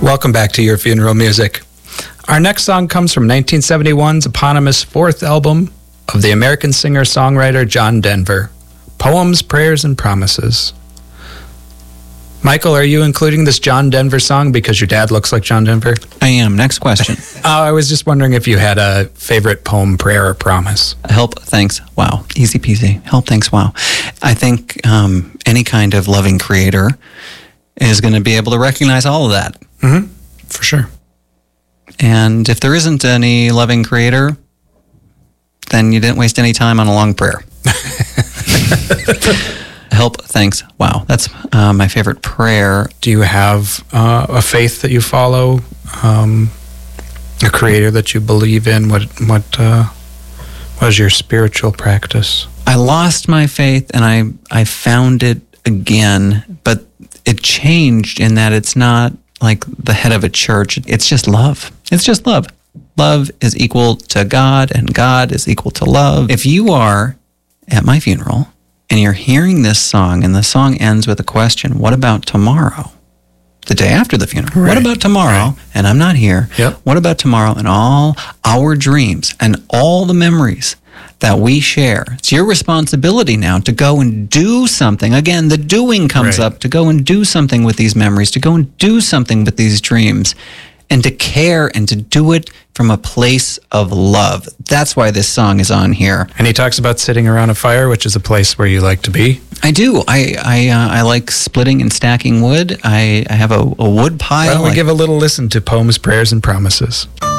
Welcome back to Your Funeral Music. Our next song comes from 1971's eponymous fourth album of the American singer-songwriter John Denver, Poems, Prayers, and Promises. Michael, are you including this John Denver song because your dad looks like John Denver? I am. Next question. I was just wondering if you had a favorite poem, prayer, or promise. Help, thanks, wow. Easy peasy. Help, thanks, wow. I think any kind of loving creator is going to be able to recognize all of that. Mm-hmm. For sure. And if there isn't any loving creator, then you didn't waste any time on a long prayer. Help, thanks, wow. That's my favorite prayer. Do you have a faith that you follow? A creator that you believe in? What is your spiritual practice? I lost my faith and I found it again, but it changed in that it's not like the head of a church. It's just love. It's just love. Love is equal to God and God is equal to love. If you are at my funeral and you're hearing this song and the song ends with a question, what about tomorrow? The day after the funeral. Right. What about tomorrow? Right. And I'm not here. Yep. What about tomorrow and all our dreams and all the memories that we share? It's your responsibility now to go and do something. Again, the doing comes right. up, to go and do something with these memories, to go and do something with these dreams, and to care and to do it from a place of love. That's why this song is on here. And he talks about sitting around a fire, which is a place where you like to be. I do. I like splitting and stacking wood. I have a wood pile. Why don't we give a little listen to Poems, Prayers, and Promises?